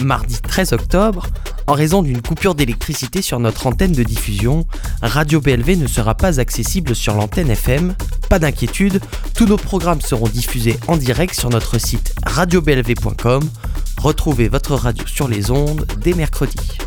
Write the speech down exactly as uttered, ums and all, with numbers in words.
mardi treize octobre, en raison d'une coupure d'électricité sur notre antenne de diffusion, Radio B L V ne sera pas accessible sur l'antenne F M. Pas d'inquiétude, tous nos programmes seront diffusés en direct sur notre site radio b l v point com. Retrouvez votre radio sur les ondes dès mercredi.